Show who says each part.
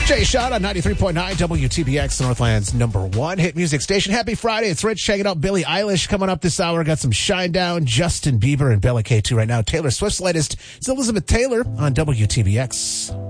Speaker 1: Jay Sean on 93.9 WTBX, Northland's #1 hit music station. Happy Friday. It's Rich checking out Billie Eilish coming up this hour. Got some Shinedown, Justin Bieber, and Bella K2 right now. Taylor Swift's latest. It's Elizabeth Taylor on WTBX.